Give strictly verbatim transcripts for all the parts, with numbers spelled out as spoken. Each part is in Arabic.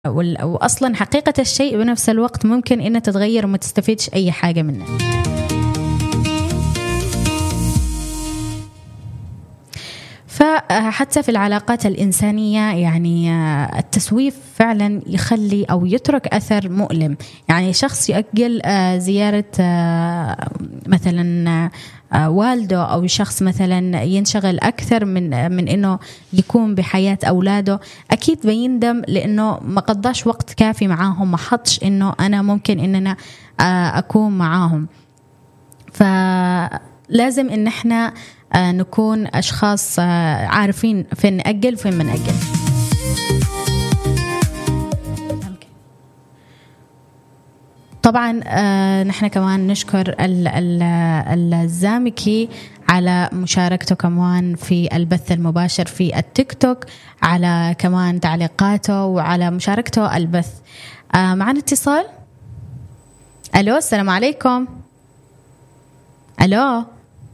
وأصلا حقيقة الشيء بنفس الوقت ممكن إنها تتغير وما تستفيدش أي حاجة منه. فحتى في العلاقات الإنسانية يعني التسويف فعلا يخلي أو يترك أثر مؤلم. يعني شخص يؤجل زيارة مثلا والده، أو شخص مثلا ينشغل أكثر من من إنه يكون بحياة أولاده، أكيد بيندم لأنه ما قضاش وقت كافي معاهم، ما حطش إنه أنا ممكن إننا أكون معاهم. فلازم إن إحنا نكون أشخاص عارفين فين نأجل وفين ما نأجل. طبعا نحن كمان نشكر الزامكي على مشاركته كمان في البث المباشر في التيك توك، على كمان تعليقاته وعلى مشاركته البث. معنا اتصال. ألو، السلام عليكم. ألو.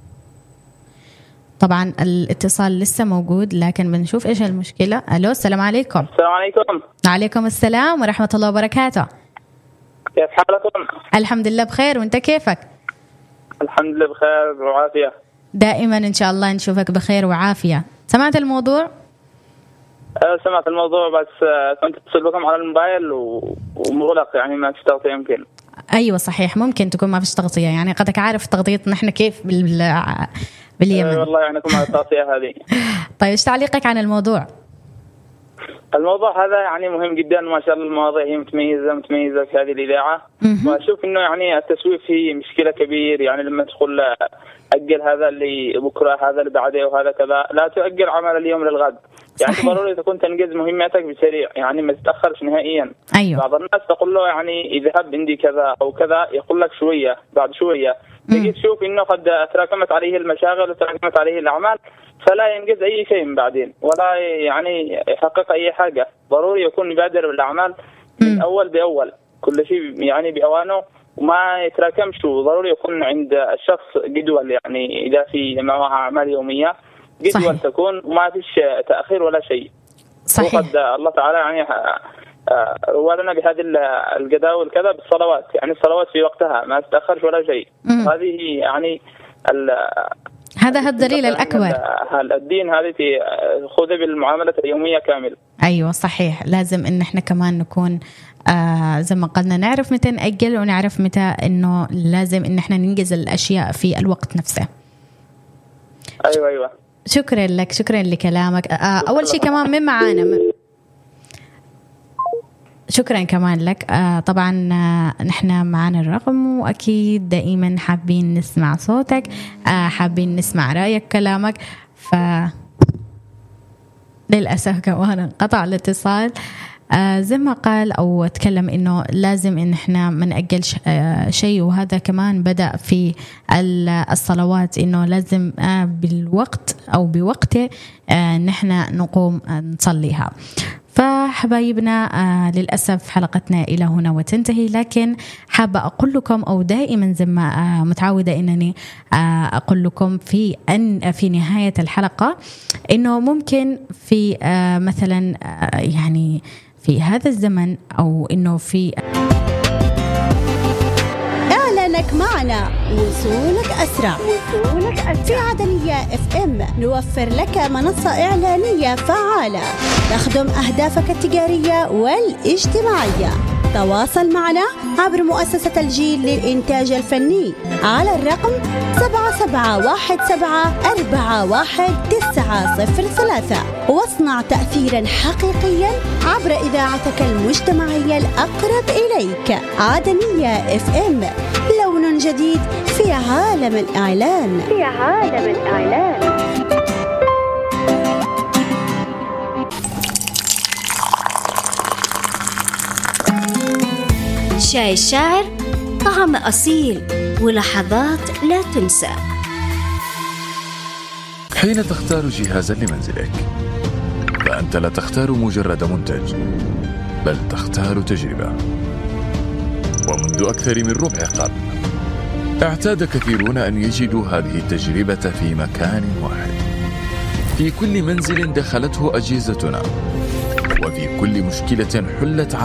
طبعا الاتصال لسه موجود لكن بنشوف إيش المشكلة. ألو، السلام عليكم. السلام عليكم. وعليكم السلام ورحمة الله وبركاته. كيف حالكم؟ الحمد لله بخير، وانت كيفك؟ الحمد لله بخير وعافية دائما إن شاء الله نشوفك بخير وعافية. سمعت الموضوع؟ أه سمعت الموضوع، بس كنت اتصل بكم على الموبايل ومغلق، يعني ما فيش تغطية. يمكن أيوة صحيح، ممكن تكون ما فيش تغطية. يعني قدك عارف تغطيتنا إحنا كيف بال باليمن. أه والله يعني كم على التغطية هذه. طيب إيش تعليقك عن الموضوع؟ الموضوع هذا يعني مهم جدا، ما شاء الله المواضيع هي متميزة متميزة في هذه الإذاعة. وأشوف إنه يعني التسويف هي مشكلة كبير. يعني لما تقول أجل هذا اللي بكرة، هذا اللي بعده، وهذا كذا، لا تؤجل عمل اليوم للغد. يعني ضروري تكون تنجز مهمتك بسريع، يعني ما تتأخرش نهائيا. أيوة. بعض الناس تقول له يعني اذهب عندي كذا أو كذا، يقول لك شوية بعد شوية تجي تشوف إنه قد تراكمت عليه المشاغل وتراكمت عليه الأعمال، فلا ينجز أي شيء من بعدين ولا يعني يحقق أي حاجة. ضروري يكون يبادر بالأعمال من أول بأول، كل شيء يعني بأوانه وما يتراكمش. ضروري يكون عند الشخص جدول، يعني إذا في معه أعمال يومية جدول صحيح. تكون وما فيش تأخير ولا شيء. صحيح. وقد الله تعالى يعني روالنا بهذه الجداول كذا بالصلوات، يعني الصلوات في وقتها ما تتأخرش ولا شيء. هذه يعني هذا الدليل الأكبر. الدين هذه خذ بالمعاملة اليومية كامل. أيوة صحيح، لازم إن إحنا كمان نكون آه زي ما قلنا نعرف متى نأجل ونعرف متى إنه لازم إن إحنا ننجز الأشياء في الوقت نفسه. أيوة أيوة. شكرا لك، شكرا لكلامك. آه أول شيء كمان من معانا م... شكرا كمان لك. آه طبعا آه نحن معانا الرقم، وأكيد دائما حابين نسمع صوتك، آه حابين نسمع رأيك كلامك. ف للأسف كمان انقطع الاتصال. آه زي ما قال أو تكلم إنه لازم إن إحنا ما نأجل آه شيء، وهذا كمان بدأ في الصلوات، إنه لازم آه بالوقت أو بوقته آه نحن نقوم آه نصليها. فحبايبنا آه للأسف حلقتنا إلى هنا وتنتهي، لكن حابة أقول لكم أو دائما زي ما آه متعودة إنني آه أقول لكم في أن في نهاية الحلقة إنه ممكن في آه مثلا آه يعني في هذا الزمن أو إنه في إعلانك معنا وصولك أسرع. وصولك أسرع. في عدنية اف ام نوفر لك منصة إعلانية فعالة تخدم أهدافك التجارية والاجتماعية. تواصل معنا عبر مؤسسة الجيل للإنتاج الفني على الرقم سبعة سبعة واحد سبعة أربعة واحد تسعة صفر ثلاثة، واصنع تأثيرا حقيقيا عبر إذاعتك المجتمعية الأقرب إليك. عدنية اف ام، لون جديد في عالم الإعلان. في عالم الإعلان. شاي الشاعر، طعم أصيل ولحظات لا تنسى. حين تختار جهازا لمنزلك فأنت لا تختار مجرد منتج، بل تختار تجربة. ومنذ أكثر من ربع قرن اعتاد كثيرون أن يجدوا هذه التجربة في مكان واحد، في كل منزل دخلته أجهزتنا، وفي كل مشكلة حلت